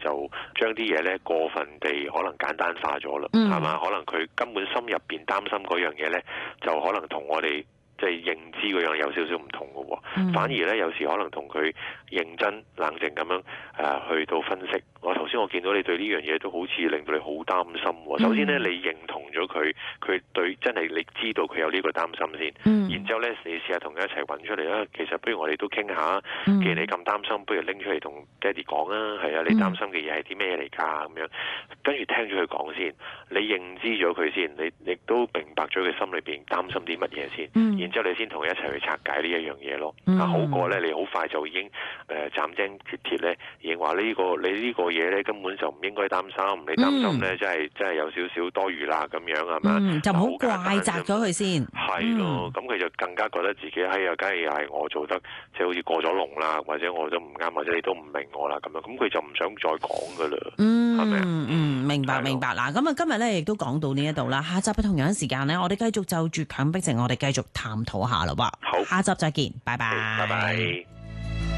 就將啲嘢咧過分地可能簡單化咗啦，係嘛？可能佢根本心入邊擔心嗰樣嘢咧，就可能同我哋即係認知嗰樣有少少唔同嘅喎，反而咧有時可能同佢認真冷靜咁樣去到分析。我見到你對呢樣嘢都好似令到你好擔心喎。首先咧，你認同咗佢對真係你知道佢有呢個擔心先，然之後咧你試下同佢一齊揾出嚟啦。其實不如我哋都傾下，既然你咁擔心，不如拎出嚟同爹哋講啊。係啊，你擔心嘅嘢係啲咩嚟㗎？咁樣跟住聽咗佢講先，你認知咗佢先，你亦都明白咗佢心裏邊擔心啲乜嘢先，然之後你先同佢一齊去拆解呢一樣嘢咯。好過咧，你好快就已經斬釘截鐵咧，已經話你呢個嘢咧根本就唔應該擔心，你擔心咧真係有少少多餘啦咁樣係嘛？ 就唔好怪責咗佢先。 係咯，咁佢就更加覺得自己梗係又係我做得即係好似過咗龍啦，或者我都唔啱，或者你都唔明我啦咁樣，咁佢就唔想再講噶啦。係咪啊？ 明白嗱，咁啊今日咧亦都講到呢一度啦，下集嘅同樣時間咧，我哋繼續就住強迫症，我哋繼續探討下啦喎。 好， 下集再見，拜拜。 拜拜。